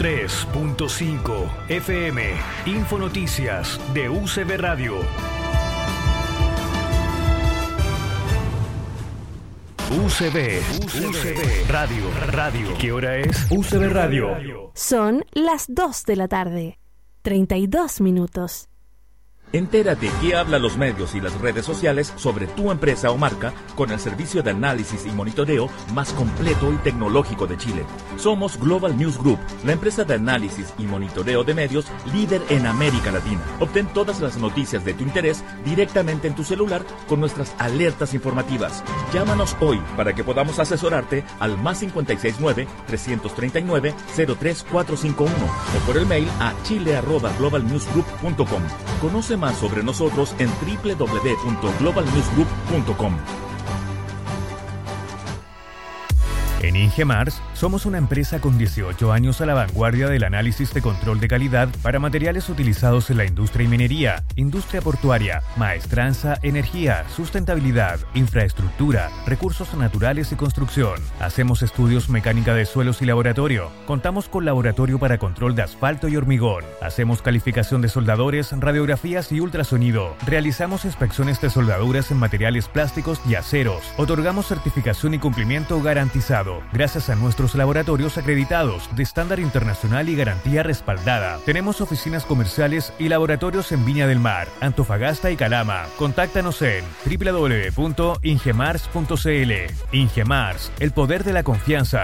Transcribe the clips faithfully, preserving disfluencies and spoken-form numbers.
tres punto cinco F M. Infonoticias de U C B Radio. U C B, U C B, Radio, Radio. ¿Qué hora es? U C B Radio. Son las dos de la tarde, treinta y dos minutos. Entérate qué hablan los medios y las redes sociales sobre tu empresa o marca con el servicio de análisis y monitoreo más completo y tecnológico de Chile. Somos Global News Group, la empresa de análisis y monitoreo de medios líder en América Latina. Obtén todas las noticias de tu interés directamente en tu celular con nuestras alertas informativas. Llámanos hoy para que podamos asesorarte al más cinco seis nueve, tres tres nueve, cero tres cuatro cinco uno o por el mail a chile arroba global news group punto com. Conoce más sobre nosotros en doble u doble u doble u punto global news group punto com. En Ingemars somos una empresa con dieciocho años a la vanguardia del análisis de control de calidad para materiales utilizados en la industria y minería, industria portuaria, maestranza, energía, sustentabilidad, infraestructura, recursos naturales y construcción. Hacemos estudios mecánica de suelos y laboratorio. Contamos con laboratorio para control de asfalto y hormigón. Hacemos calificación de soldadores, radiografías y ultrasonido. Realizamos inspecciones de soldaduras en materiales plásticos y aceros. Otorgamos certificación y cumplimiento garantizado gracias a nuestros laboratorios acreditados de estándar internacional y garantía respaldada. Tenemos oficinas comerciales y laboratorios en Viña del Mar, Antofagasta y Calama. Contáctanos en doble u doble u doble u punto ingemars punto c l. Ingemars, el poder de la confianza.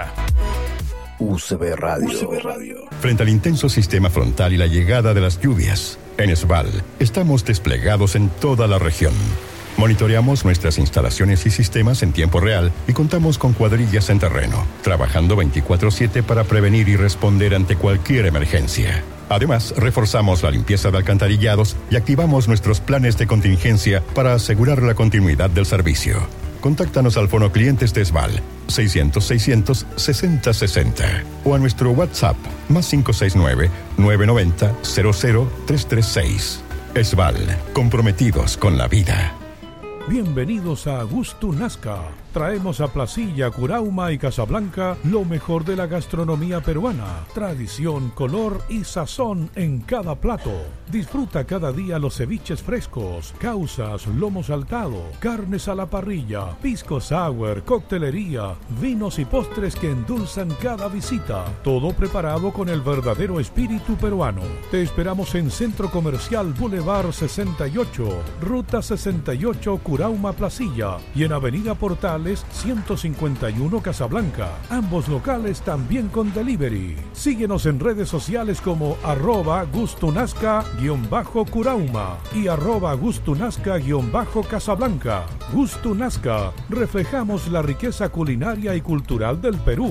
U C B Radio. U C B Radio. Frente al intenso sistema frontal y la llegada de las lluvias, en Esval estamos desplegados en toda la región. Monitoreamos nuestras instalaciones y sistemas en tiempo real y contamos con cuadrillas en terreno, trabajando veinticuatro siete para prevenir y responder ante cualquier emergencia. Además, reforzamos la limpieza de alcantarillados y activamos nuestros planes de contingencia para asegurar la continuidad del servicio. Contáctanos al Fono Clientes de Esval seiscientos, seiscientos, sesenta, sesenta o a nuestro WhatsApp más cinco seis nueve, nueve nueve cero, cero cero tres tres seis. Esval, comprometidos con la vida. Bienvenidos a Gusto Nazca. Traemos a Placilla, Curauma y Casablanca lo mejor de la gastronomía peruana. Tradición, color y sazón en cada plato. Disfruta cada día los ceviches frescos, causas, lomo saltado, carnes a la parrilla, pisco sour, coctelería, vinos y postres que endulzan cada visita. Todo preparado con el verdadero espíritu peruano. Te esperamos en Centro Comercial Boulevard sesenta y ocho, Ruta sesenta y ocho, Curauma, Placilla, y en Avenida Portales ciento cincuenta y uno, Casablanca. Ambos locales también con delivery. Síguenos en redes sociales como arroba gustunazca guión bajo Curauma y arroba gustunazca guión bajo Casablanca. Gustunazca, reflejamos la riqueza culinaria y cultural del Perú.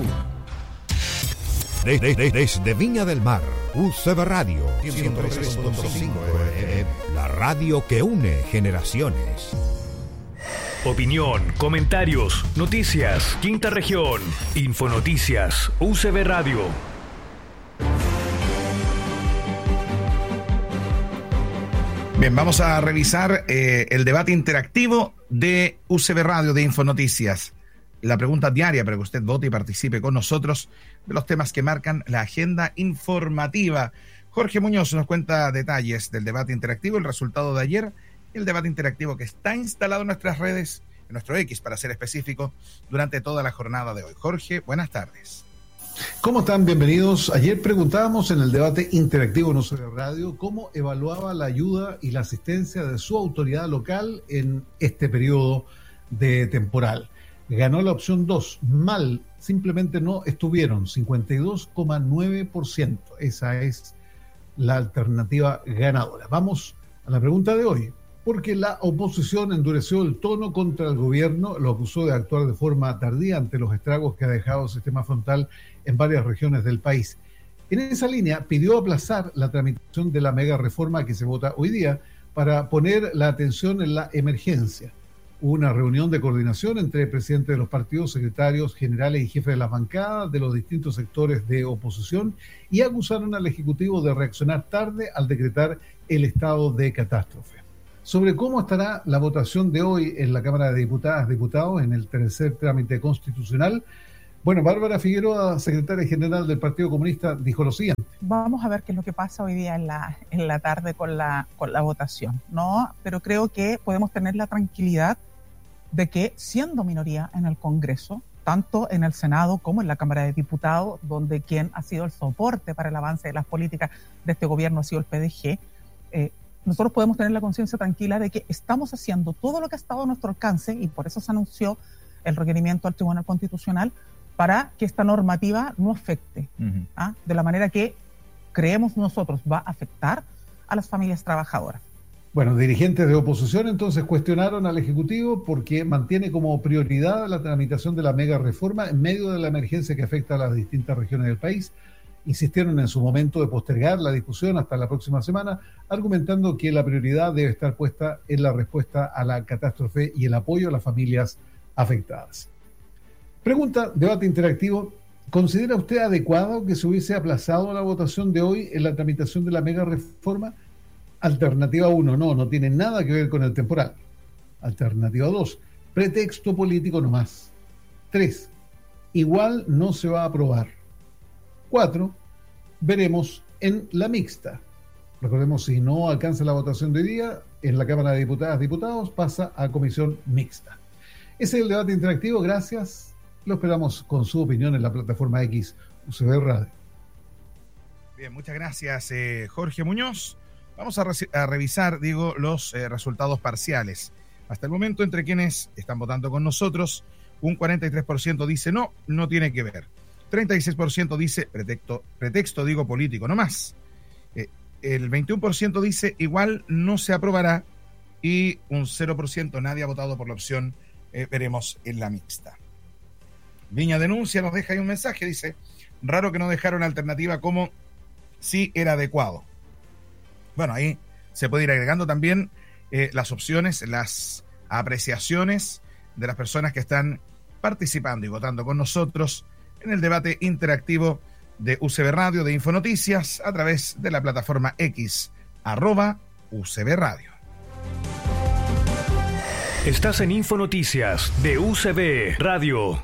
De, de, de, desde Viña del Mar, U C B Radio ciento tres punto cinco F M, la radio que une generaciones. Opinión, comentarios, noticias, Quinta Región, Infonoticias, U C B Radio. Bien, vamos a revisar eh, el debate interactivo de U C B Radio de Infonoticias. La pregunta diaria para que usted vote y participe con nosotros de los temas que marcan la agenda informativa. Jorge Muñoz nos cuenta detalles del debate interactivo, el resultado de ayer, el debate interactivo que está instalado en nuestras redes, en nuestro X para ser específico, durante toda la jornada de hoy. Jorge, buenas tardes. ¿Cómo están? Bienvenidos. Ayer preguntábamos en el debate interactivo en U C B Radio cómo evaluaba la ayuda y la asistencia de su autoridad local en este periodo de temporal. Ganó la opción dos, mal, simplemente no estuvieron, cincuenta y dos coma nueve por ciento. Esa es la alternativa ganadora. Vamos a la pregunta de hoy. Porque la oposición endureció el tono contra el gobierno, lo acusó de actuar de forma tardía ante los estragos que ha dejado el sistema frontal en varias regiones del país. En esa línea pidió aplazar la tramitación de la mega reforma que se vota hoy día para poner la atención en la emergencia. Hubo una reunión de coordinación entre presidentes de los partidos, secretarios generales y jefes de las bancadas de los distintos sectores de oposición y acusaron al Ejecutivo de reaccionar tarde al decretar el estado de catástrofe. Sobre cómo estará la votación de hoy en la Cámara de Diputadas, Diputados, en el tercer trámite constitucional, Bueno, Bárbara Figueroa, secretaria general del Partido Comunista, dijo lo siguiente. Vamos a ver qué es lo que pasa hoy día en la, en la tarde con la, con la votación, ¿no? Pero creo que podemos tener la tranquilidad de que, siendo minoría en el Congreso, tanto en el Senado como en la Cámara de Diputados, donde quien ha sido el soporte para el avance de las políticas de este gobierno ha sido el P D G, eh, nosotros podemos tener la conciencia tranquila de que estamos haciendo todo lo que ha estado a nuestro alcance, y por eso se anunció el requerimiento al Tribunal Constitucional para que esta normativa no afecte, uh-huh. ¿ah? de la manera que creemos nosotros va a afectar a las familias trabajadoras. Bueno, dirigentes de oposición entonces cuestionaron al Ejecutivo porque mantiene como prioridad la tramitación de la mega reforma en medio de la emergencia que afecta a las distintas regiones del país. Insistieron en su momento de postergar la discusión hasta la próxima semana, argumentando que la prioridad debe estar puesta en la respuesta a la catástrofe y el apoyo a las familias afectadas. Pregunta, debate interactivo. ¿Considera usted adecuado que se hubiese aplazado la votación de hoy en la tramitación de la mega reforma? Alternativa uno, no, no tiene nada que ver con el temporal. Alternativa dos, pretexto político nomás. tres, igual no se va a aprobar. cuatro, veremos en la mixta. Recordemos, si no alcanza la votación de hoy día, en la Cámara de Diputadas y Diputados pasa a comisión mixta. Ese es el debate interactivo, gracias. Lo esperamos con su opinión en la plataforma X U C B Radio. Bien, muchas gracias, eh, Jorge Muñoz. Vamos a, re- a revisar, digo, los eh, resultados parciales. Hasta el momento, entre quienes están votando con nosotros, un cuarenta y tres por ciento dice no, no tiene que ver. treinta y seis por ciento dice pretexto, pretexto digo, político, no más. Eh, el veintiuno por ciento dice igual no se aprobará y un cero por ciento nadie ha votado por la opción eh, veremos en la mixta. Viña Denuncia nos deja ahí un mensaje, dice, raro que no dejaron alternativa como si era adecuado. Bueno, ahí se puede ir agregando también eh, las opciones, las apreciaciones de las personas que están participando y votando con nosotros en el debate interactivo de U C B Radio, de Infonoticias, a través de la plataforma X, arroba U C B Radio. Estás en Infonoticias de U C B Radio.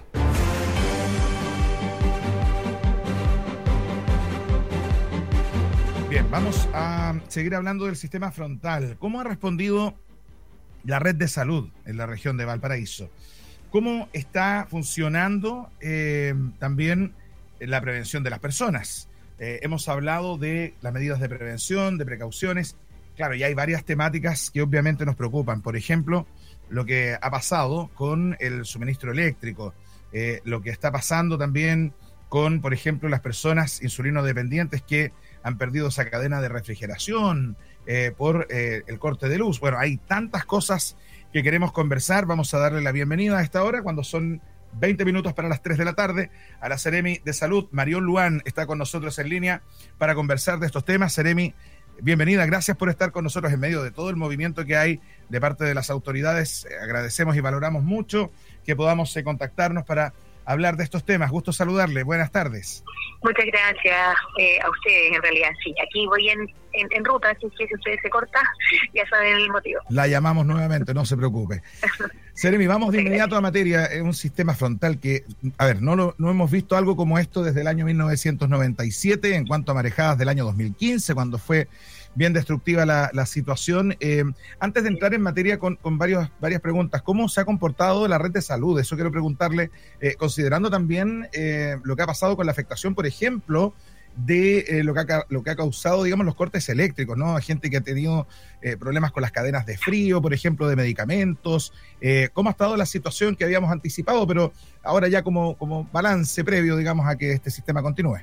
Bien, vamos a seguir hablando del sistema frontal. ¿Cómo ha respondido la red de salud en la región de Valparaíso? ¿Cómo está funcionando eh, también la prevención de las personas? Eh, hemos hablado de las medidas de prevención, de precauciones. Claro, y hay varias temáticas que obviamente nos preocupan. Por ejemplo, lo que ha pasado con el suministro eléctrico, eh, lo que está pasando también con, por ejemplo, las personas insulinodependientes que han perdido esa cadena de refrigeración eh, por eh, el corte de luz. Bueno, hay tantas cosas que queremos conversar. Vamos a darle la bienvenida a esta hora, cuando son veinte minutos para las tres de la tarde, a la Seremi de Salud. Marión Luán está con nosotros en línea para conversar de estos temas. Seremi, bienvenida, gracias por estar con nosotros en medio de todo el movimiento que hay de parte de las autoridades. Eh, agradecemos y valoramos mucho que podamos eh, contactarnos para hablar de estos temas. Gusto saludarle, buenas tardes. Muchas gracias eh, a ustedes, en realidad, sí. Aquí voy en, en, en ruta, así que si ustedes se corta, ya saben el motivo. La llamamos nuevamente, no se preocupe. Seremi, vamos de inmediato a materia. Es un sistema frontal que, a ver, no, lo, no hemos visto algo como esto desde el año mil novecientos noventa y siete, en cuanto a marejadas del año dos mil quince, cuando fue bien destructiva la, la situación. Eh, antes de entrar en materia con, con varios, varias preguntas, ¿cómo se ha comportado la red de salud? Eso quiero preguntarle, eh, considerando también eh, lo que ha pasado con la afectación, por ejemplo, de eh, lo, que ha, lo que ha causado, digamos, los cortes eléctricos, ¿no? Hay gente que ha tenido eh, problemas con las cadenas de frío, por ejemplo, de medicamentos. Eh, ¿Cómo ha estado la situación que habíamos anticipado, pero ahora ya como, como balance previo, digamos, a que este sistema continúe?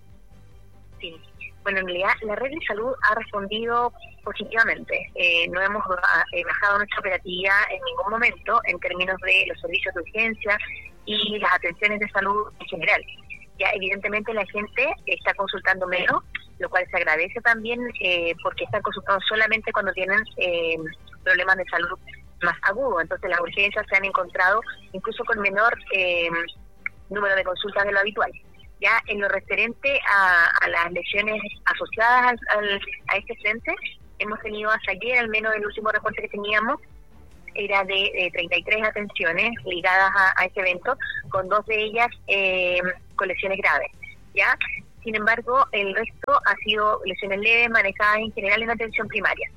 Sí. Bueno, en realidad la red de salud ha respondido positivamente. Eh, no hemos eh, bajado nuestra operatividad en ningún momento en términos de los servicios de urgencia y las atenciones de salud en general. Ya evidentemente la gente está consultando menos, lo cual se agradece también eh, porque están consultando solamente cuando tienen eh, problemas de salud más agudos. Entonces las urgencias se han encontrado incluso con menor eh, número de consultas de lo habitual. Ya en lo referente a, a las lesiones asociadas al, al, a este frente, hemos tenido hasta ayer, al menos el último reporte que teníamos, era de eh, treinta y tres atenciones ligadas a, a ese evento, con dos de ellas eh, con lesiones graves, ¿ya? Sin embargo, el resto ha sido lesiones leves manejadas en general en atención primaria.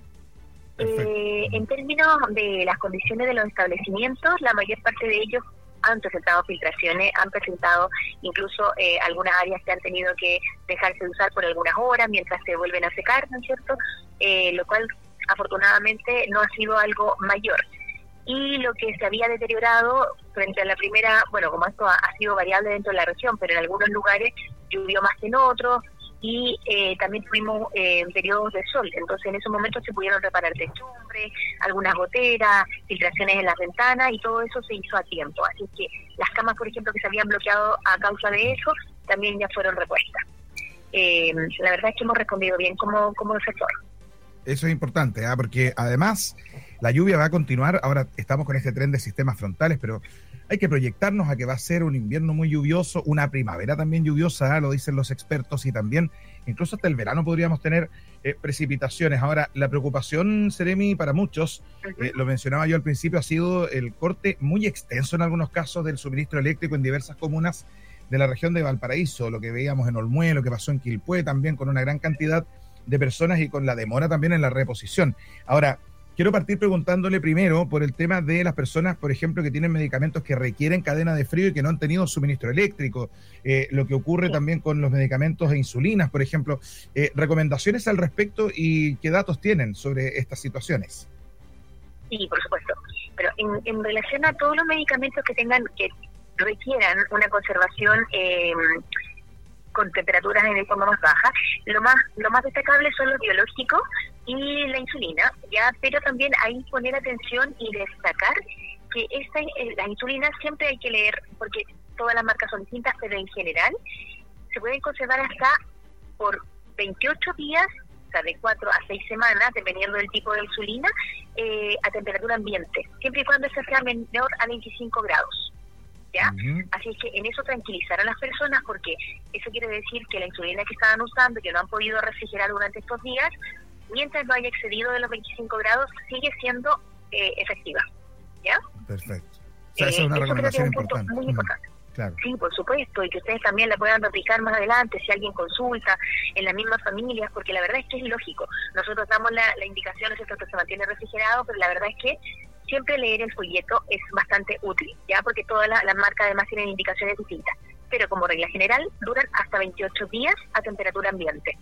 Eh, en términos de las condiciones de los establecimientos, la mayor parte de ellos han presentado filtraciones, han presentado incluso eh, algunas áreas que han tenido que dejarse de usar por algunas horas mientras se vuelven a secar, ¿no es cierto? Eh, lo cual afortunadamente no ha sido algo mayor. Y lo que se había deteriorado frente a la primera, bueno, como esto ha, ha sido variable dentro de la región, pero en algunos lugares llovió más que en otros, y eh, también tuvimos eh, periodos de sol, entonces en esos momentos se pudieron reparar techumbres, algunas goteras, filtraciones en las ventanas, y todo eso se hizo a tiempo. Así que las camas, por ejemplo, que se habían bloqueado a causa de eso, también ya fueron repuestas. Eh, la verdad es que hemos respondido bien como, como sector. Eso es importante, ¿eh? Porque además la lluvia va a continuar. Ahora estamos con este tren de sistemas frontales, pero hay que proyectarnos a que va a ser un invierno muy lluvioso, una primavera también lluviosa, ¿eh? Lo dicen los expertos, y también incluso hasta el verano podríamos tener eh, precipitaciones. Ahora, la preocupación, Seremi, para muchos, eh, lo mencionaba yo al principio, ha sido el corte muy extenso en algunos casos del suministro eléctrico en diversas comunas de la región de Valparaíso, lo que veíamos en Olmué, lo que pasó en Quilpué también, con una gran cantidad de personas y con la demora también en la reposición. Ahora, quiero partir preguntándole primero por el tema de las personas, por ejemplo, que tienen medicamentos que requieren cadena de frío y que no han tenido suministro eléctrico, eh, lo que ocurre sí. también con los medicamentos e insulinas, por ejemplo. Eh, recomendaciones al respecto y qué datos tienen sobre estas situaciones. Sí, por supuesto. Pero en, en relación a todos los medicamentos que tengan, que requieran una conservación eh, con temperaturas en forma más baja, lo más lo más destacable son los biológicos y la insulina, ya, pero también hay que poner atención y destacar que esta, la insulina siempre hay que leer, porque todas las marcas son distintas, pero en general se pueden conservar hasta por veintiocho días, o sea, de cuatro a seis semanas, dependiendo del tipo de insulina, eh, a temperatura ambiente, siempre y cuando esta sea menor a veinticinco grados. ¿Ya? Uh-huh. Así es que en eso tranquilizar a las personas, porque eso quiere decir que la insulina que estaban usando y que no han podido refrigerar durante estos días, mientras no haya excedido de los veinticinco grados, sigue siendo eh, efectiva. ¿Ya? Perfecto. O sea, esa eh, es una recomendación es un importante. Muy importante. Uh-huh. Claro. Sí, por supuesto, y que ustedes también la puedan replicar más adelante si alguien consulta en las mismas familias, porque la verdad es que es ilógico. Nosotros damos la, la indicación, ¿no es que se mantiene refrigerado, pero la verdad es que siempre leer el folleto es bastante útil, ya, porque todas las la marcas además tienen indicaciones distintas, pero como regla general duran hasta veintiocho días a temperatura ambiente.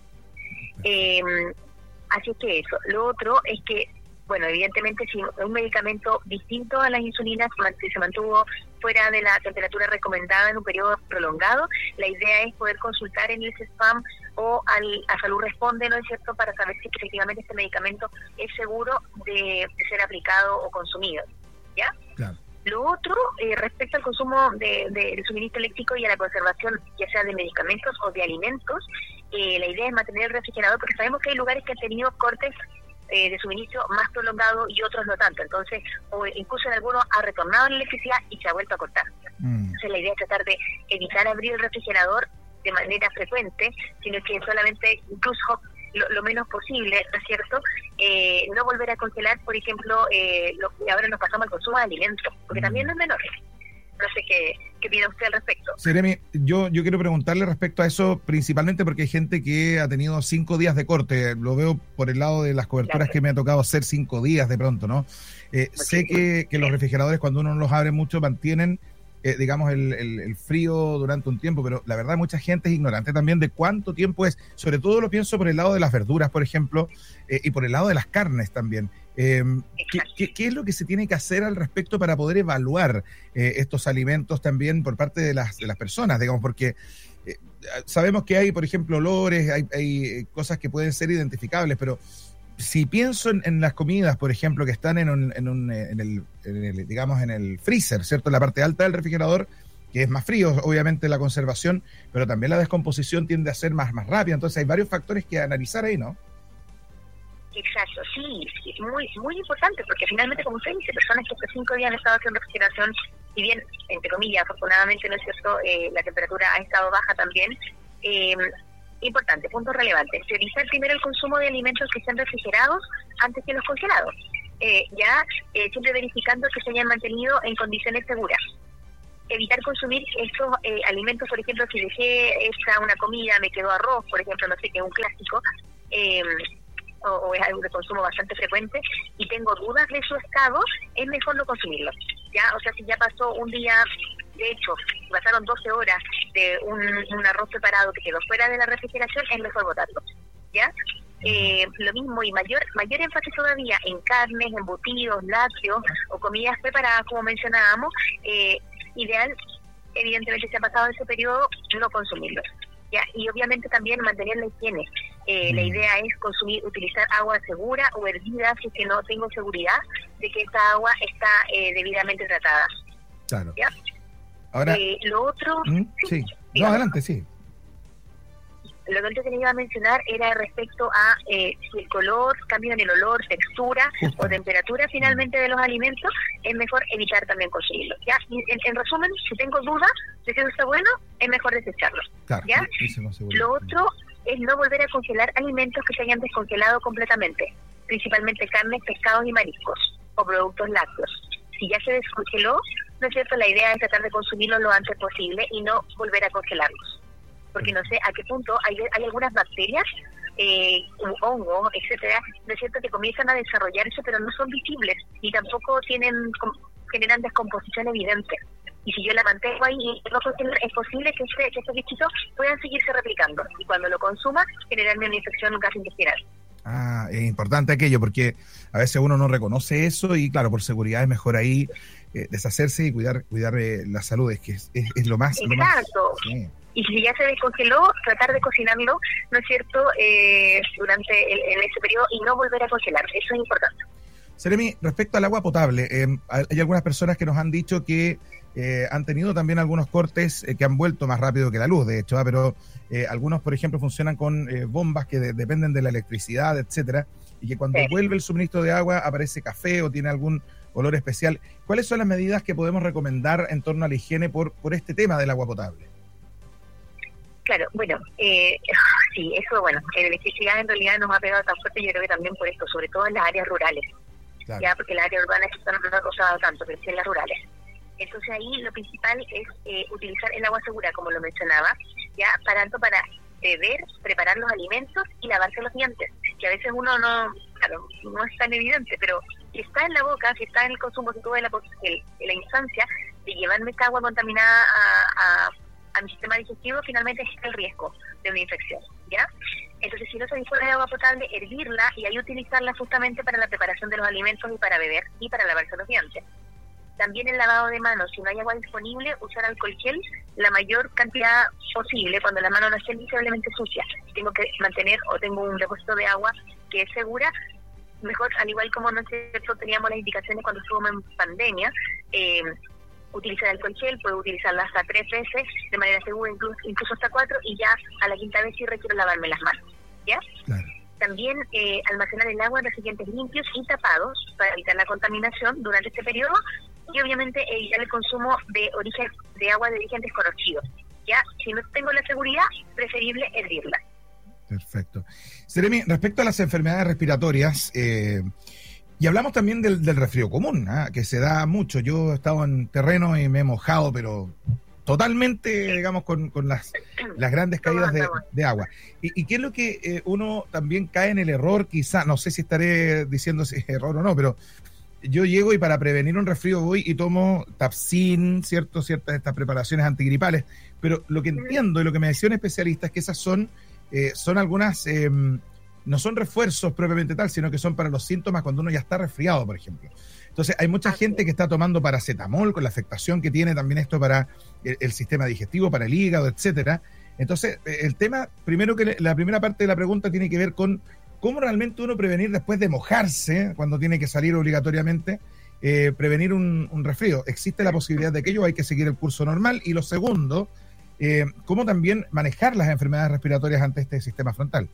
Eh, así es que eso. Lo otro es que, bueno, evidentemente si un medicamento distinto a las insulinas se mantuvo fuera de la temperatura recomendada en un periodo prolongado, la idea es poder consultar en el CESFAM o al, a Salud Responde, ¿no es cierto?, para saber si efectivamente este medicamento es seguro de, de ser aplicado o consumido, ¿ya? Claro. Lo otro, eh, respecto al consumo de, de, de suministro eléctrico y a la conservación, ya sea de medicamentos o de alimentos, eh, la idea es mantener el refrigerador, porque sabemos que hay lugares que han tenido cortes eh, de suministro más prolongado y otros no tanto. Entonces, o incluso en algunos ha retornado la electricidad y se ha vuelto a cortar. Mm. Entonces, la idea es tratar de evitar abrir el refrigerador de manera frecuente, sino que solamente, incluso lo, lo menos posible, ¿no es cierto?, eh, no volver a congelar, por ejemplo, eh, lo, ahora nos pasamos al consumo de alimentos, porque mm. también no es menor. No sé qué, qué pide usted al respecto. Seremi, yo, yo quiero preguntarle respecto a eso, principalmente porque hay gente que ha tenido cinco días de corte. Lo veo por el lado de las coberturas claro. que me ha tocado hacer cinco días de pronto, ¿no? Eh, sé que, que los refrigeradores, cuando uno no los abre mucho, mantienen, eh, digamos, el, el, el frío durante un tiempo, pero la verdad mucha gente es ignorante también de cuánto tiempo es. Sobre todo lo pienso por el lado de las verduras, por ejemplo, eh, y por el lado de las carnes también. Eh, ¿qué, qué, ¿Qué es lo que se tiene que hacer al respecto para poder evaluar eh, estos alimentos también por parte de las, de las personas? Digamos, porque eh, sabemos que hay, por ejemplo, olores, hay, hay cosas que pueden ser identificables, pero si pienso en, en las comidas, por ejemplo, que están en, un, en, un, en, el, en el, digamos, en el freezer, ¿cierto? En la parte alta del refrigerador, que es más frío, obviamente, la conservación, pero también la descomposición tiende a ser más, más rápida. Entonces hay varios factores que analizar ahí, ¿no? Exacto, sí, sí, muy muy importante, porque finalmente, como usted dice, personas que hace cinco días han estado haciendo refrigeración, si bien, entre comillas, afortunadamente, no es cierto, eh, la temperatura ha estado baja también, eh, importante, punto relevante, priorizar primero el consumo de alimentos que estén refrigerados antes que los congelados. eh, ya eh, siempre verificando que se hayan mantenido en condiciones seguras. Evitar consumir estos eh, alimentos, por ejemplo, si dejé hecha una comida, me quedó arroz, por ejemplo, no sé, que es un clásico, eh, o, o es algo de consumo bastante frecuente, y tengo dudas de su estado, es mejor no consumirlo. Ya, o sea, si ya pasó un día, de hecho, pasaron doce horas de un, un arroz preparado que quedó fuera de la refrigeración, es mejor botarlo. ¿Ya? Eh, lo mismo y mayor mayor énfasis todavía en carnes, embutidos, lácteos o comidas preparadas, como mencionábamos, eh, ideal, evidentemente, si ha pasado ese periodo, no consumirlos. ¿Ya? Y obviamente también mantener la higiene. Eh, mm. La idea es consumir, utilizar agua segura o hervida si es que no tengo seguridad de que esta agua está eh, debidamente tratada. Claro. ¿Ya? Ahora, eh, lo otro... ¿Mm? Sí, sí. No, adelante, sí. Lo que antes que le iba a mencionar era respecto a eh, si el color, cambio en el olor, textura Justo. o temperatura finalmente de los alimentos, es mejor evitar también consumirlos. ¿Ya? Y en, en resumen, si tengo dudas de si eso está bueno, es mejor desecharlo. Claro, ¿ya? Lo otro es no volver a congelar alimentos que se hayan descongelado completamente, principalmente carnes, pescados y mariscos, o productos lácteos. Si ya se descongeló, ¿no es cierto? La idea es tratar de consumirlos lo antes posible y no volver a congelarlos. Porque no sé a qué punto hay, hay algunas bacterias, eh, hongos, etcétera, ¿no es cierto?, que comienzan a desarrollarse, pero no son visibles, ni tampoco tienen generan descomposición evidente. Y si yo la mantengo ahí y no congelar, es posible que, este, que estos bichitos puedan seguirse replicando. Y cuando lo consuma, generarme una infección gastrointestinal. Ah, es importante aquello, porque a veces uno no reconoce eso y, claro, por seguridad es mejor ahí eh, deshacerse y cuidar cuidar eh, la salud, es que es, es, es lo más... Exacto. Lo más, sí. Y si ya se descongeló, tratar de cocinarlo, ¿no es cierto?, eh, durante el, en ese periodo y no volver a congelar. Eso es importante. Seremi, respecto al agua potable, eh, hay algunas personas que nos han dicho que eh, han tenido también algunos cortes eh, que han vuelto más rápido que la luz, de hecho, ¿eh? pero eh, algunos, por ejemplo, funcionan con eh, bombas que de, dependen de la electricidad, etcétera, y que cuando sí. vuelve el suministro de agua aparece café o tiene algún olor especial. ¿Cuáles son las medidas que podemos recomendar en torno a la higiene por, por este tema del agua potable? Claro, bueno, eh, sí, eso, bueno, la electricidad en realidad nos ha pegado tan fuerte, yo creo que también por esto, sobre todo en las áreas rurales, claro. ya, porque las áreas urbanas no han causado tanto, pero sí en las rurales. Entonces ahí lo principal es eh, utilizar el agua segura, como lo mencionaba, ya, para tanto para beber, preparar los alimentos y lavarse los dientes, que a veces uno no, claro, no es tan evidente, pero si está en la boca, si está en el consumo, si tuve la, el, la instancia de llevarme esta agua contaminada a... a a mi sistema digestivo, finalmente es el riesgo de una infección, ¿ya? Entonces, si no se dispone de agua potable, hervirla y ahí utilizarla justamente para la preparación de los alimentos y para beber y para lavarse los dientes. También el lavado de manos, si no hay agua disponible, usar alcohol gel la mayor cantidad posible cuando la mano no esté visiblemente sucia. Si tengo que mantener o tengo un depósito de agua que es segura, mejor, al igual como nosotros teníamos las indicaciones cuando estuvimos en pandemia, eh, utilizar alcohol gel, puedo utilizarla hasta tres veces de manera segura, incluso, incluso hasta cuatro, y ya a la quinta vez sí requiero lavarme las manos, ¿ya? Claro. También eh, almacenar el agua en recipientes limpios y tapados para evitar la contaminación durante este periodo y obviamente evitar el consumo de origen de agua de origen desconocido, ¿ya? Si no tengo la seguridad, preferible hervirla. Perfecto. Seremi, respecto a las enfermedades respiratorias, eh, y hablamos también del, del resfrío común, ¿eh? que se da mucho. Yo he estado en terreno y me he mojado, pero totalmente, digamos, con, con las, las grandes caídas de, de agua. ¿Y, y qué es lo que eh, uno también cae en el error? Quizá, no sé si estaré diciendo si es error o no, pero yo llego y para prevenir un resfrío voy y tomo Tapsin, ¿cierto? Ciertas estas preparaciones antigripales. Pero lo que entiendo y lo que me decía un especialista es que esas son, eh, son algunas... Eh, no son refuerzos propiamente tal, sino que son para los síntomas cuando uno ya está resfriado, por ejemplo. Entonces, hay mucha gente que está tomando paracetamol con la afectación que tiene también esto para el, el sistema digestivo, para el hígado, etcétera. Entonces, el tema, primero que la primera parte de la pregunta tiene que ver con cómo realmente uno prevenir después de mojarse, cuando tiene que salir obligatoriamente, eh, prevenir un, un resfrío. ¿Existe la posibilidad de que ello? Hay que seguir el curso normal. Y lo segundo, eh, cómo también manejar las enfermedades respiratorias ante este sistema frontal.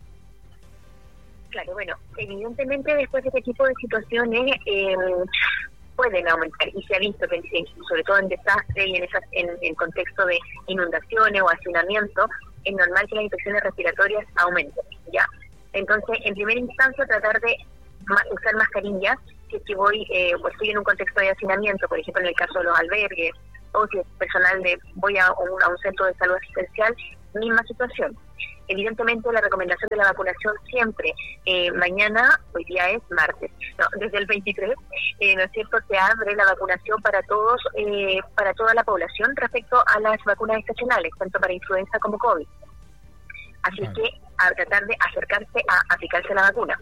Claro, bueno, evidentemente después de este tipo de situaciones eh, pueden aumentar y se ha visto que sobre todo en desastre y en esas en, en contexto de inundaciones o hacinamiento, es normal que las infecciones respiratorias aumenten, ¿ya? Entonces, en primera instancia, tratar de ma- usar mascarillas si es que voy eh, o estoy en un contexto de hacinamiento, por ejemplo en el caso de los albergues, o si es personal de voy a un, a un centro de salud asistencial, misma situación. Evidentemente la recomendación de la vacunación siempre, eh, mañana, hoy día es martes, no, desde el veintitrés, eh, ¿no es cierto?, se abre la vacunación para todos, eh, para toda la población respecto a las vacunas estacionales, tanto para influenza como COVID. Así claro. que a tratar de acercarse a aplicarse la vacuna.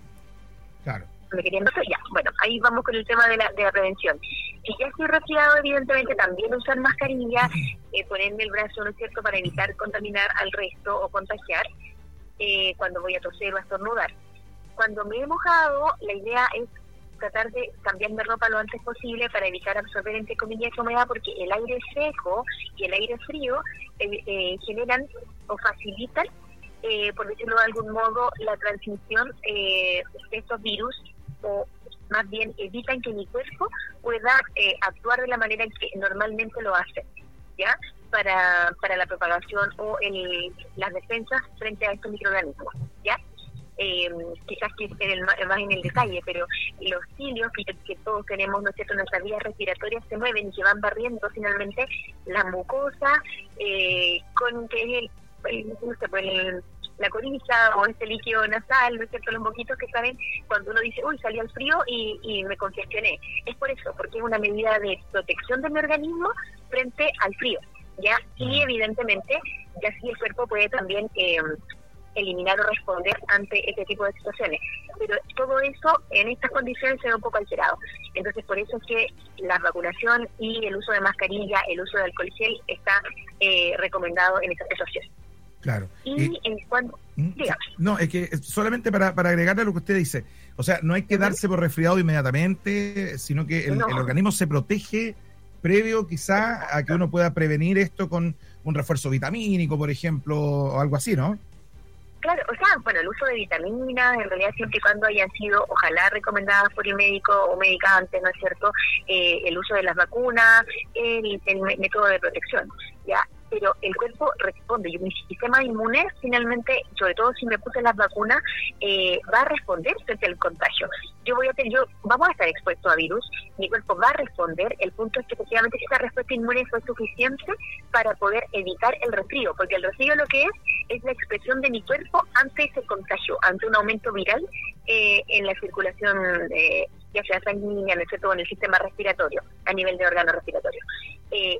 Claro. Me querían decir, ya, bueno, ahí vamos con el tema de la, de la prevención. Si ya estoy resfriado, evidentemente también usar mascarilla, eh, ponerme el brazo, ¿no es cierto?, para evitar contaminar al resto o contagiar eh, cuando voy a toser o a estornudar. Cuando me he mojado, la idea es tratar de cambiarme ropa lo antes posible para evitar absorber, entre comillas, humedad, porque el aire seco y el aire frío eh, eh, generan o facilitan, eh, por decirlo de algún modo, la transmisión eh, de estos virus, o más bien evitan que mi cuerpo pueda eh, actuar de la manera en que normalmente lo hace, ¿ya? Para, para la propagación o el, las defensas frente a estos microorganismos, ¿ya? Eh, quizás que en el, más en el detalle, pero los cilios que, que todos tenemos, ¿no es cierto?, nuestras vías respiratorias se mueven y se van barriendo finalmente la mucosa eh, con que es el, el, no sé, pues el la coriza o este líquido nasal, ¿no es cierto?, los moquitos que salen cuando uno dice, uy, salí al frío y, y me congestioné. Es por eso, porque es una medida de protección de mi organismo frente al frío, ¿ya? Y evidentemente, ya así el cuerpo puede también eh, eliminar o responder ante este tipo de situaciones. Pero todo eso, en estas condiciones, se ve un poco alterado. Entonces, por eso es que la vacunación y el uso de mascarilla, el uso de alcohol gel, está eh, recomendado en esta situación. Claro. Y, y en cuanto... No, es que solamente para, para agregarle a lo que usted dice, o sea, no hay que darse por resfriado inmediatamente, sino que el, no. el organismo se protege previo quizá a que uno pueda prevenir esto con un refuerzo vitamínico, por ejemplo, o algo así, ¿no? Claro, o sea, bueno, el uso de vitaminas, en realidad siempre y cuando hayan sido, ojalá, recomendadas por el médico o médica antes, ¿no es cierto?, eh, el uso de las vacunas, el, el método de protección, ¿ya? Pero el cuerpo responde, y mi sistema inmune finalmente, sobre todo si me puse las vacunas, eh, va a responder frente al contagio. Yo voy a tener, yo vamos a estar expuestos a virus, mi cuerpo va a responder, el punto es que efectivamente esa respuesta inmune fue suficiente para poder evitar el resfrío, porque el resfrío lo que es, es la expresión de mi cuerpo ante ese contagio, ante un aumento viral eh, en la circulación, eh, ya sea sanguínea, ¿no es cierto?, en el sistema respiratorio, a nivel de órgano respiratorio. Eh,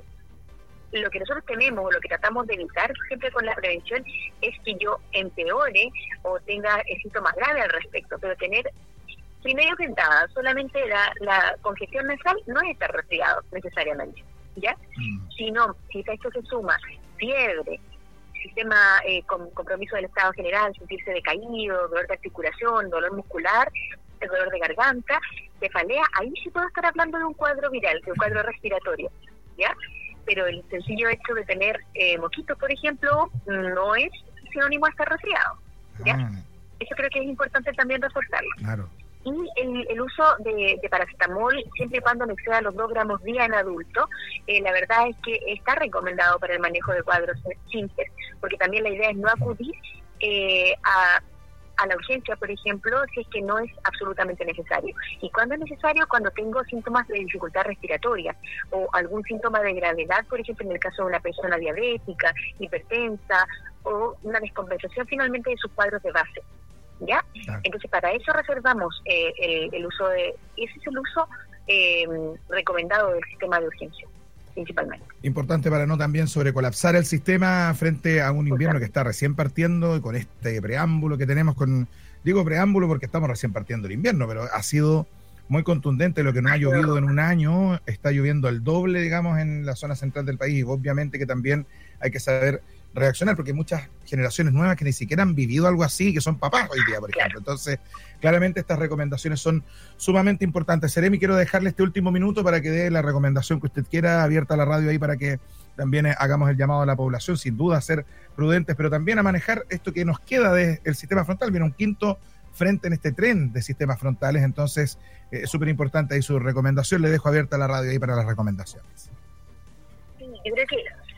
Lo que nosotros tenemos, lo que tratamos de evitar siempre con la prevención, es que yo empeore o tenga síntomas graves al respecto, pero tener, primero que nada, solamente la, la congestión nasal no es estar resfriado necesariamente, ¿ya? Mm. Sino, si a esto se suma fiebre, sistema eh, con compromiso del estado general, sentirse decaído, dolor de articulación, dolor muscular, el dolor de garganta, cefalea, ahí sí puedo estar hablando de un cuadro viral, de un cuadro respiratorio, ¿ya? Pero el sencillo hecho de tener eh, moquitos, por ejemplo, no es sinónimo de estar resfriado, ¿ya? Ah. Eso creo que es importante también reforzarlo. Claro. Y el, el uso de, de paracetamol, siempre y cuando no exceda los dos gramos día en adulto, eh, la verdad es que está recomendado para el manejo de cuadros simples, porque también la idea es no acudir eh, a... a la urgencia, por ejemplo, si es que no es absolutamente necesario. ¿Y cuándo es necesario? Cuando tengo síntomas de dificultad respiratoria o algún síntoma de gravedad, por ejemplo, en el caso de una persona diabética, hipertensa o una descompensación finalmente de sus cuadros de base, ¿ya? Ah. Entonces, para eso reservamos eh, el, el uso de... Ese es el uso eh, recomendado del sistema de urgencia, principalmente. Importante para no también sobrecolapsar el sistema frente a un invierno que está recién partiendo, con este preámbulo que tenemos con, digo preámbulo porque estamos recién partiendo el invierno, pero ha sido muy contundente lo que no ha llovido en un año, está lloviendo el doble, digamos, en la zona central del país, y obviamente que también hay que saber reaccionar, porque hay muchas generaciones nuevas que ni siquiera han vivido algo así, que son papás hoy día, por ejemplo. Entonces, claramente estas recomendaciones son sumamente importantes. Seremi, quiero dejarle este último minuto para que dé la recomendación que usted quiera, abierta la radio ahí para que también hagamos el llamado a la población, sin duda a ser prudentes, pero también a manejar esto que nos queda del sistema frontal. Viene un quinto frente en este tren de sistemas frontales, entonces es eh, súper importante ahí su recomendación. Le dejo abierta la radio ahí para las recomendaciones. Sí, yo creo que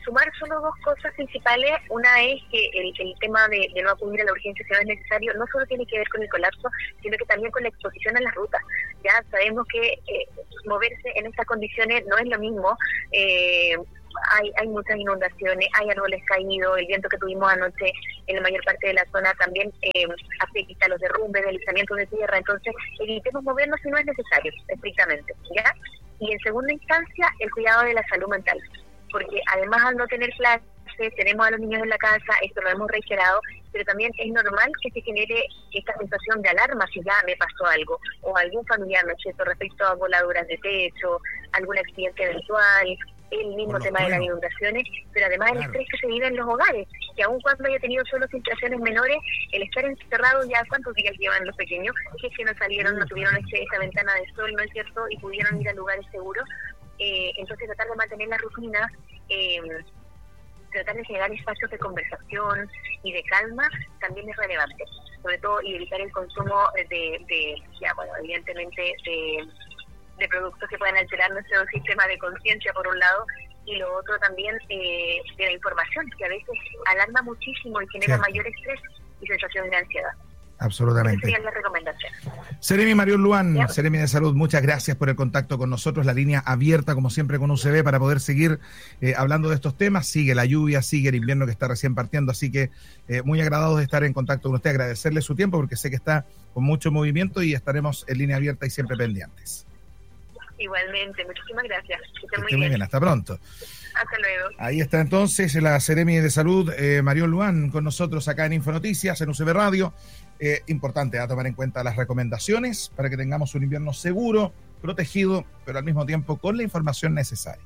sumar solo dos cosas principales. Una es que el, el tema de, de no acudir a la urgencia si no es necesario no solo tiene que ver con el colapso, sino que también con la exposición a las rutas. Ya sabemos que eh, moverse en estas condiciones no es lo mismo. Eh, hay hay muchas inundaciones, hay árboles caídos, el viento que tuvimos anoche en la mayor parte de la zona también eh, afecta los derrumbes, deslizamientos de tierra. Entonces, evitemos movernos si no es necesario, estrictamente, ¿ya? Y en segunda instancia, el cuidado de la salud mental, porque además al no tener clases, tenemos a los niños en la casa, esto lo hemos reiterado, pero también es normal que se genere esta sensación de alarma si ya me pasó algo, o algún familiar, ¿no es cierto?, respecto a voladuras de techo, algún accidente eventual, el mismo tema de las inundaciones, pero además el estrés que se vive en los hogares, que aun cuando haya tenido solo filtraciones menores, el estar encerrado ya, ¿cuántos días llevan los pequeños? Que es que no salieron, no tuvieron este, esta ventana de sol, ¿no es cierto?, y pudieron ir a lugares seguros. Eh, entonces tratar de mantener las rutinas, eh, tratar de generar espacios de conversación y de calma también es relevante, sobre todo, y evitar el consumo de, de ya bueno, evidentemente de, de productos que puedan alterar nuestro sistema de conciencia por un lado, y lo otro también eh, de la información, que a veces alarma muchísimo y genera sí. mayor estrés y sensación de ansiedad. Absolutamente. Esa sería la recomendación. Seremi Marión Luan, Seremi de Salud, muchas gracias por el contacto con nosotros. La línea abierta, como siempre, con U C B para poder seguir eh, hablando de estos temas. Sigue la lluvia, sigue el invierno que está recién partiendo, así que eh, muy agradados de estar en contacto con usted, agradecerle su tiempo porque sé que está con mucho movimiento y estaremos en línea abierta y siempre pendientes. Igualmente, muchísimas gracias. Que estén muy bien. muy bien, hasta pronto. Hasta luego. Ahí está entonces la Seremi de Salud, eh, Marión Luan, con nosotros acá en Infonoticias, en U C B Radio. Eh, importante a tomar en cuenta las recomendaciones para que tengamos un invierno seguro, protegido, pero al mismo tiempo con la información necesaria.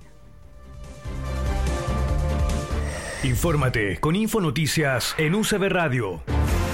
Infórmate con Infonoticias en U C B Radio.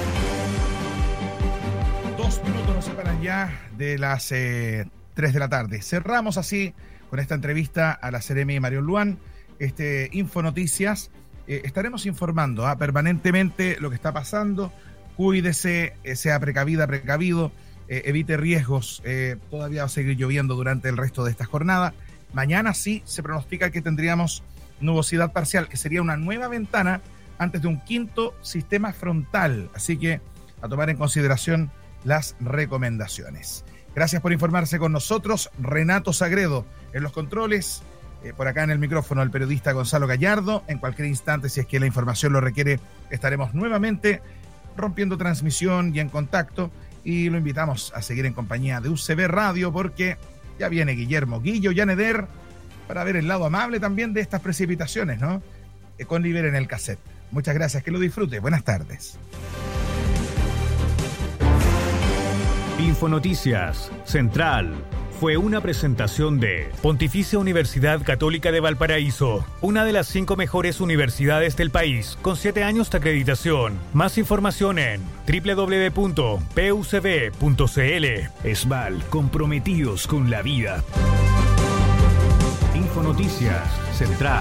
Dos minutos nos separan ya de las eh, tres de la tarde. Cerramos así con esta entrevista a la Seremi Marión Luan, este Infonoticias. Eh, estaremos informando ¿ah? permanentemente lo que está pasando. Cuídese, eh, sea precavida, precavido, eh, evite riesgos. Eh, todavía va a seguir lloviendo durante el resto de esta jornada. Mañana sí se pronostica que tendríamos nubosidad parcial, que sería una nueva ventana antes de un quinto sistema frontal. Así que a tomar en consideración las recomendaciones. Gracias por informarse con nosotros. Renato Sagredo en los controles. Eh, por acá en el micrófono el periodista Gonzalo Gallardo. En cualquier instante, si es que la información lo requiere, estaremos nuevamente rompiendo transmisión y en contacto, y lo invitamos a seguir en compañía de U C B Radio porque ya viene Guillermo Guillo Yaneder para ver el lado amable también de estas precipitaciones, ¿no? Eh, con Liber en el cassette. Muchas gracias, que lo disfrute. Buenas tardes. Infonoticias Central fue una presentación de Pontificia Universidad Católica de Valparaíso, una de las cinco mejores universidades del país, con siete años de acreditación. Más información en doble u doble u doble u punto p u c b punto c l. ESVAL, comprometidos con la vida. Infonoticias Central.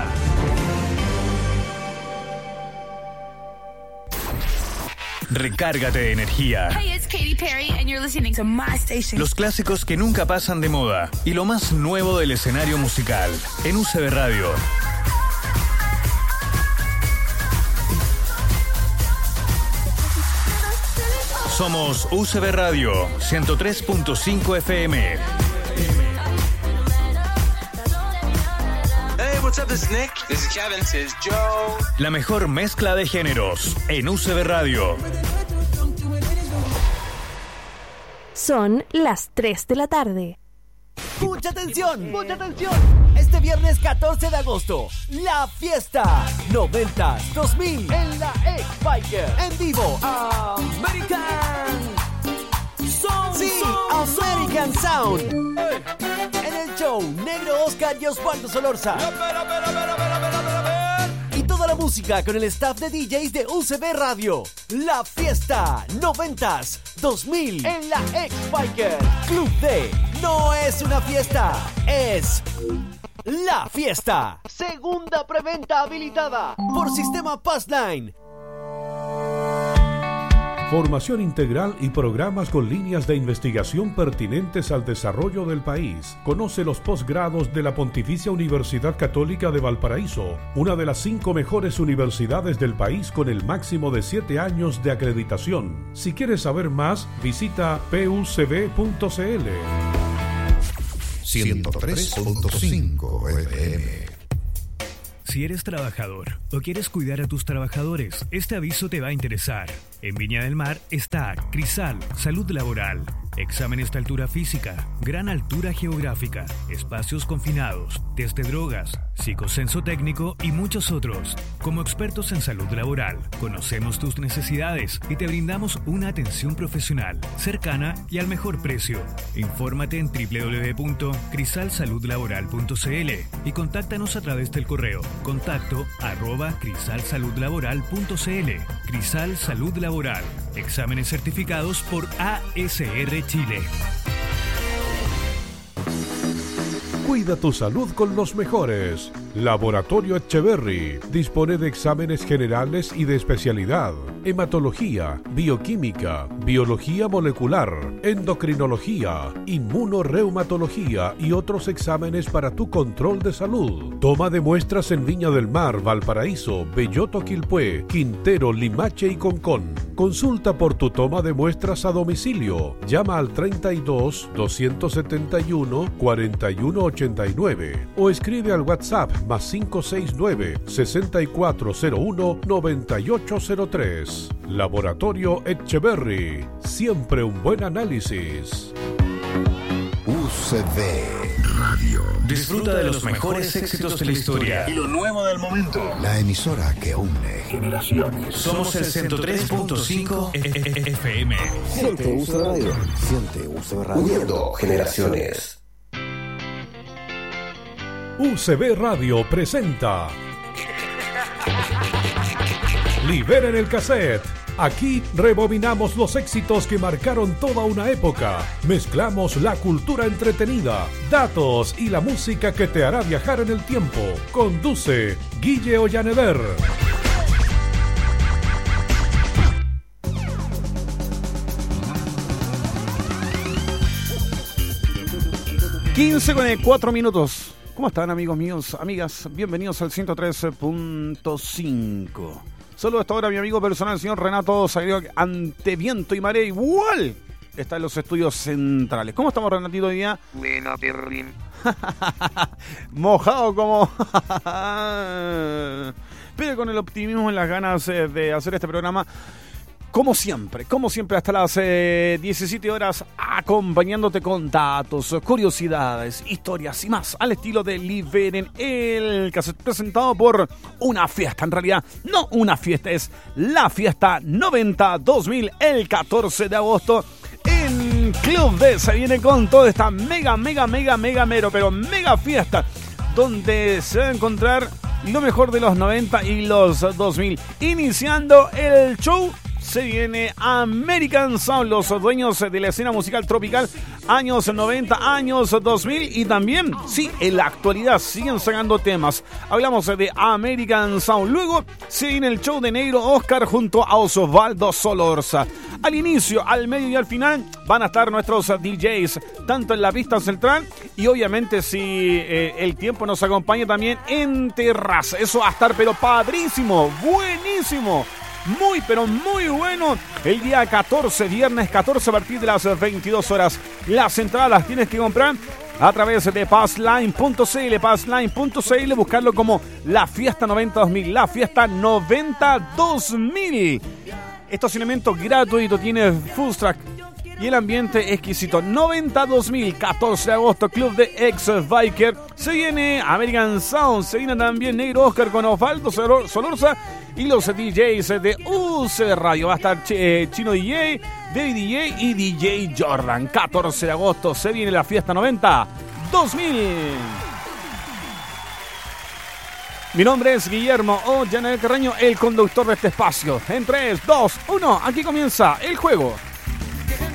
Recárgate de energía. Hey, it's Katy Perry and you're listening to my station. Los clásicos que nunca pasan de moda y lo más nuevo del escenario musical en U C B Radio. Somos U C B Radio ciento tres punto cinco F M. What's up, this is Nick. This is Kevin. This is Joe. La mejor mezcla de géneros en U C B Radio. Son las tres de la tarde. ¡Mucha atención! ¡Mucha atención! Este viernes catorce de agosto, La Fiesta noventas dos mil en la X-Biker. En vivo, American Sound. Sí, Sound, American Sound. Sound. Hey. En el show, Negro Oscar y Osvaldo Solorza. Y toda la música con el staff de D Js de U C B Radio. La Fiesta noventas dos mil en la X-Biker. Club D. No es una fiesta, es La Fiesta. Segunda preventa habilitada por Sistema Passline. Formación integral y programas con líneas de investigación pertinentes al desarrollo del país. Conoce los posgrados de la Pontificia Universidad Católica de Valparaíso, una de las cinco mejores universidades del país con el máximo de siete años de acreditación. Si quieres saber más, visita p u c b punto c l. ciento tres punto cinco F M. Si eres trabajador o quieres cuidar a tus trabajadores, este aviso te va a interesar. En Viña del Mar está Crisal, Salud Laboral. Exámenes de altura física, gran altura geográfica, espacios confinados, test de drogas, psicocenso técnico y muchos otros. Como expertos en salud laboral, conocemos tus necesidades y te brindamos una atención profesional, cercana y al mejor precio. Infórmate en w w w punto crisal salud laboral punto c l y contáctanos a través del correo contacto arroba crisal salud laboral punto c l. Crisal Salud Laboral. Exámenes certificados por A S R Chile. Cuida tu salud con los mejores. Laboratorio Etcheverry dispone de exámenes generales y de especialidad: hematología, bioquímica, biología molecular, endocrinología, inmunorreumatología y otros exámenes para tu control de salud. Toma de muestras en Viña del Mar, Valparaíso, Belloto, Quilpué, Quintero, Limache y Concón. Consulta por tu toma de muestras a domicilio. Llama al treinta y dos, doscientos setenta y uno, cuarenta y uno ochenta y nueve o escribe al WhatsApp más cinco seis nueve, sesenta y cuatro cero uno, noventa y ocho cero tres. Laboratorio Etcheverry. Siempre un buen análisis. U C B Radio. Disfruta de los mejores éxitos de la historia Y lo nuevo del momento. La emisora que une generaciones. Somos el ciento tres punto cinco F M. Siente U C B Radio. Siente U C B Radio. Uniendo generaciones. U C B Radio presenta Liberen el cassette. Aquí rebobinamos los éxitos que marcaron toda una época. Mezclamos la cultura entretenida, datos y la música que te hará viajar en el tiempo. Conduce Guille Ollaneder. quince con cuatro minutos. ¿Cómo están, amigos míos, amigas? Bienvenidos al ciento tres punto cinco. Saludos a esta hora a mi amigo personal, el señor Renato Sagredo, ante viento y marea igual está en los estudios centrales. ¿Cómo estamos, Renatito, hoy día? Buena, Perlín. Mojado como... Pero con el optimismo y las ganas de hacer este programa, como siempre, como siempre, hasta las eh, diecisiete horas, acompañándote con datos, curiosidades, historias y más, al estilo de Liberen el cassette, presentado por una fiesta, en realidad, no una fiesta, es la fiesta noventa dos mil, el catorce de agosto, en Club D. Se viene con toda esta mega, mega, mega, mega, mero, pero mega fiesta, donde se va a encontrar lo mejor de los noventa y los dos mil, iniciando el show. Se viene American Sound, los dueños de la escena musical tropical, años noventa, años dos mil y también, sí, en la actualidad siguen sacando temas. Hablamos de American Sound. Luego se viene el show de Negro Oscar junto a Osvaldo Solorza. Al inicio, al medio y al final van a estar nuestros D Js, tanto en la pista central y obviamente, si eh, el tiempo nos acompaña, también en terraza. Eso va a estar pero padrísimo, buenísimo. Muy, pero muy bueno. El día catorce, viernes catorce, a partir de las veintidós horas. Las entradas las tienes que comprar a través de passline punto c l, passline punto c l, buscarlo como la fiesta noventa dos mil, la fiesta noventa dos mil. Estacionamiento gratuito, tiene food truck y el ambiente exquisito. noventa dos mil, catorce de agosto, Club de Ex Biker. Se viene American Sound, se viene también Negro Oscar con Osvaldo Solorza y los D Js de U C B Radio. Va a estar eh, Chino D J, David D J y D J Jordan. catorce de agosto se viene la fiesta noventa dos mil. Mi nombre es Guillermo Ollaneder Carreño, el conductor de este espacio. En tres, dos, uno, aquí comienza el juego.